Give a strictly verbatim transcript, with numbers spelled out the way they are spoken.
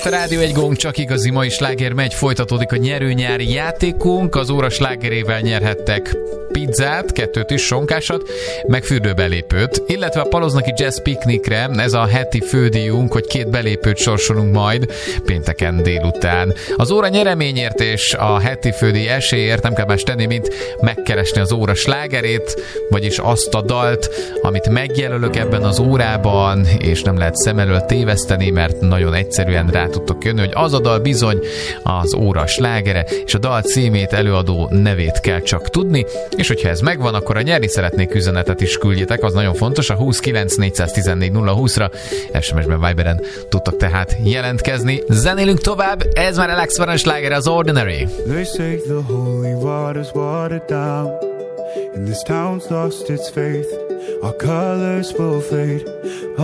itt a Rádió egy gong, csak igazi mai sláger megy, folytatódik a nyerőnyári játékunk, az óra slágerével nyerhettek pizzát, kettőt is, sonkásat, meg fürdőbelépőt, illetve a Paloznaki Jazz Piknikre, ez a heti fődíjunk, hogy két belépőt sorsolunk majd pénteken délután. Az óra nyereményért és a heti fődíj esélyért nem kell más tenni, mint megkeresni az óra slágerét, vagyis azt a dalt, amit megjelölök ebben az órában, és nem lehet szem elől téveszteni, mert nagyon egyszerűen rá tudtok jönni, hogy az a dal bizony az óra slágere, és a dal címét, előadó nevét kell csak tudni, és hogyha ez megvan, akkor a nyerni szeretnék üzenetet is küldjetek, az nagyon fontos, a huszonkilenc négyszáztizennégy nulla húszra, es em es-ben, Viberen tudtok tehát jelentkezni. Zenélünk tovább, ez már Alex Van sláger, az Ordinary. They say the holy water's watered down, and this town's lost its faith, our colors will fade.